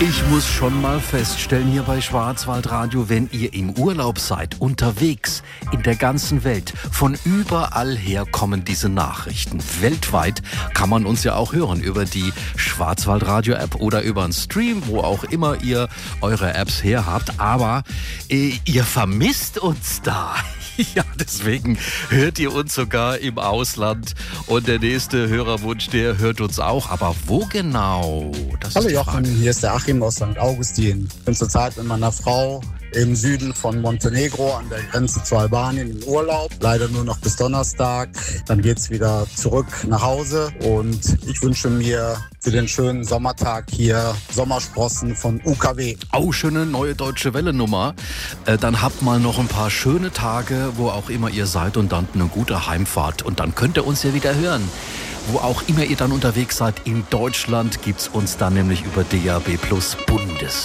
Ich muss schon mal feststellen hier bei Schwarzwaldradio, wenn ihr im Urlaub seid, unterwegs in der ganzen Welt, von überall her kommen diese Nachrichten. Weltweit kann man uns ja auch hören über die Schwarzwaldradio-App oder über einen Stream, wo auch immer ihr eure Apps her habt. Aber ihr vermisst uns da. Ja, deswegen hört ihr uns sogar im Ausland. Und der nächste Hörerwunsch, der hört uns auch. Aber wo genau? Das Hallo ist die Jochen, Frage. hier ist der Achim aus St. Augustin. Ich bin zurzeit mit meiner Frau im Süden von Montenegro an der Grenze zu Albanien im Urlaub. Leider nur noch bis Donnerstag. Dann geht's wieder zurück nach Hause. Und ich wünsche mir für den schönen Sommertag hier Sommersprossen von UKW. Oh, schöne neue Deutsche Welle-Nummer. Dann habt mal noch ein paar schöne Tage, wo auch immer ihr seid und dann eine gute Heimfahrt. Und dann könnt ihr uns ja wieder hören. Wo auch immer ihr dann unterwegs seid, in Deutschland gibt's uns dann nämlich über DAB+ Bundes.